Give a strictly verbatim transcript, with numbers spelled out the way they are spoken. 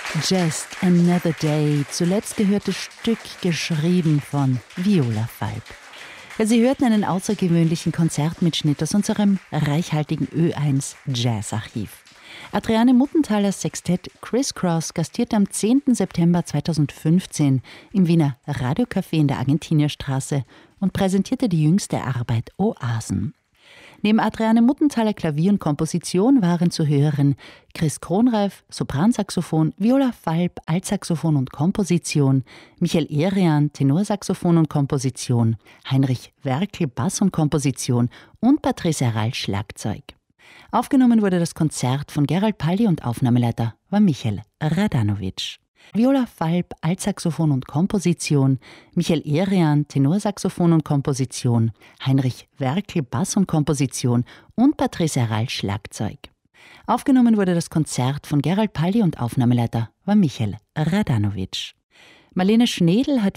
Just Another Day, zuletzt gehörtes Stück, geschrieben von Viola Falb. Ja, Sie hörten einen außergewöhnlichen Konzertmitschnitt aus unserem reichhaltigen Ö eins Jazzarchiv. Adriane Muttenthalers Sextett Criss Cross gastierte am zehnten September zweitausendfünfzehn im Wiener Radiocafé in der Argentinierstraße und präsentierte die jüngste Arbeit Oasen. Neben Adriane Muttenthaler Klavier und Komposition waren zu hören Chris Kronreif, Sopransaxophon, Viola Falb, Altsaxophon und Komposition, Michael Erian, Tenorsaxophon und Komposition, Heinrich Werkel, Bass und Komposition und Patrice Rall, Schlagzeug. Aufgenommen wurde das Konzert von Gerald Palli und Aufnahmeleiter war Michael Radanovic. Viola Falb, Altsaxophon und Komposition, Michael Erian, Tenorsaxophon und Komposition, Heinrich Werkel, Bass und Komposition und Patrice Rall, Schlagzeug. Aufgenommen wurde das Konzert von Gerald Palli und Aufnahmeleiter war Michael Radanovic. Marlene Schnedl hat